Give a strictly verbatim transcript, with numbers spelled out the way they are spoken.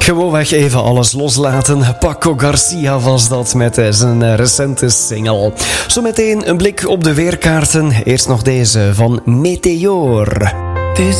Gewoonweg even alles loslaten. Paco Garcia was dat met zijn recente single. Zometeen een blik op de weerkaarten. Eerst nog deze van Meteor.